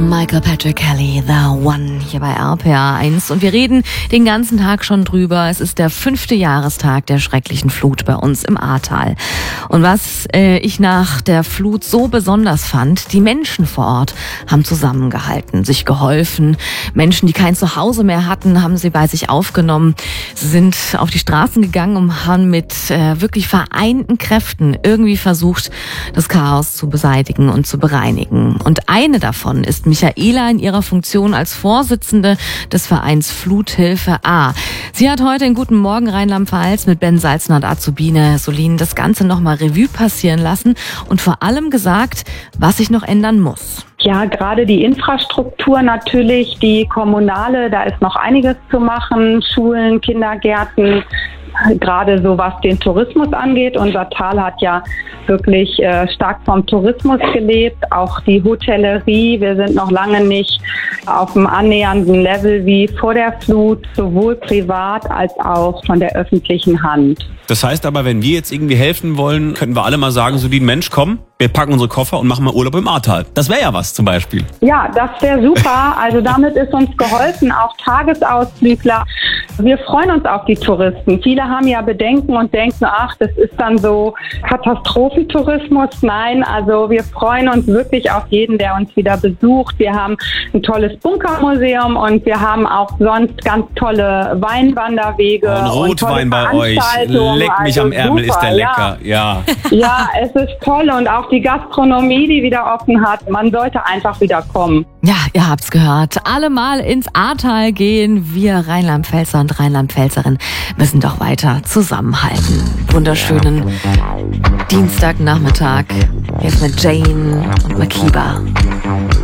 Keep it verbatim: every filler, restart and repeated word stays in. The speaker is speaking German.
Michael Patrick Kelly, The One, hier bei R P R eins. Und wir reden den ganzen Tag schon drüber. Es ist der fünfte Jahrestag der schrecklichen Flut bei uns im Ahrtal. Und was äh, ich nach der Flut so besonders fand, die Menschen vor Ort haben zusammengehalten, sich geholfen. Menschen, die kein Zuhause mehr hatten, haben sie bei sich aufgenommen. Sie sind auf die Straßen gegangen und haben mit äh, wirklich vereinten Kräften irgendwie versucht, das Chaos zu beseitigen und zu bereinigen. Und eine davon ist Michaela in ihrer Funktion als Vorsitzende des Vereins Fluthilfe A. Sie hat heute in Guten Morgen Rheinland-Pfalz mit Ben Salzner und Azubine Solin das Ganze nochmal Revue passieren lassen und vor allem gesagt, was sich noch ändern muss. Ja, gerade die Infrastruktur natürlich, die kommunale, da ist noch einiges zu machen. Schulen, Kindergärten, gerade so was den Tourismus angeht. Unser Tal hat ja wirklich äh, stark vom Tourismus gelebt, auch die Hotellerie. Wir sind noch lange nicht auf einem annähernden Level wie vor der Flut, sowohl privat als auch von der öffentlichen Hand. Das heißt aber, wenn wir jetzt irgendwie helfen wollen, könnten wir alle mal sagen, so die Mensch, komm, wir packen unsere Koffer und machen mal Urlaub im Ahrtal. Das wäre ja was zum Beispiel. Ja, das wäre super. Also damit ist uns geholfen, auch Tagesausflügler. Wir freuen uns auf die Touristen. Viele haben ja Bedenken und denken, ach, das ist dann so Katastrophentourismus. Nein, also wir freuen uns wirklich auf jeden, der uns wieder besucht. Wir haben ein tolles Bunkermuseum und wir haben auch sonst ganz tolle Weinwanderwege. Oh, ein Rotwein bei euch. Leck mich also am Ärmel, super, ist der lecker. Ja. Ja. ja, es ist toll und auch die Gastronomie, die wieder offen hat. Man sollte einfach wieder kommen. Ja, ihr habt's gehört. Alle mal ins Ahrtal gehen. Wir Rheinland-Pfälzer und Rheinland-Pfälzerinnen müssen doch weiter zusammenhalten. Wunderschönen Dienstagnachmittag. Jetzt mit Jane und Makiba.